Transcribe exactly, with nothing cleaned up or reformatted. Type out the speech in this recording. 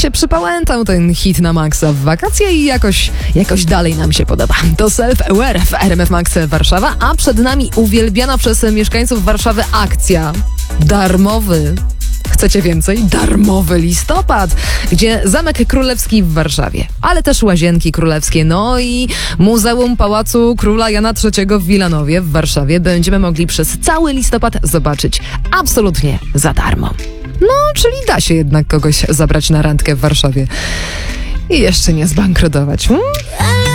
się przypałętał ten hit na maksa w wakacje i jakoś, jakoś dalej nam się podoba. To Self-Aware w R M F Max Warszawa, a przed nami uwielbiana przez mieszkańców Warszawy akcja. Darmowy. Chcecie więcej? Darmowy listopad, gdzie Zamek Królewski w Warszawie, ale też Łazienki Królewskie, no i Muzeum Pałacu Króla Jana trzeciego w Wilanowie w Warszawie będziemy mogli przez cały listopad zobaczyć absolutnie za darmo. No, czyli da się jednak kogoś zabrać na randkę w Warszawie i jeszcze nie zbankrutować. Hmm?